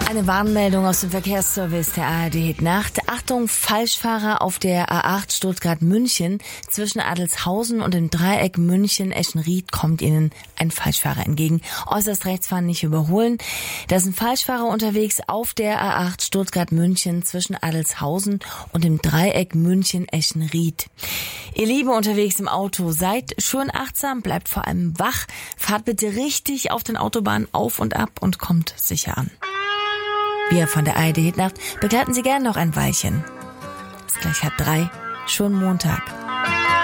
Eine Warnmeldung aus dem Verkehrsservice der ARD Hitnacht. Achtung, Falschfahrer auf der A8 Stuttgart-München. Zwischen Adelshausen und dem Dreieck München-Eschenried kommt Ihnen ein Falschfahrer entgegen. Äußerst rechts fahren, nicht überholen. Da ist ein Falschfahrer unterwegs auf der A8 Stuttgart-München zwischen Adelshausen und dem Dreieck München-Eschenried. Ihr Lieben unterwegs im Auto, seid schön achtsam, bleibt vor allem wach. Fahrt bitte richtig auf den Autobahnen auf und ab und kommt sicher an. Wir von der ARD Hitnacht begleiten Sie gerne noch ein Weilchen. Ist gleich 2:30, schon Montag.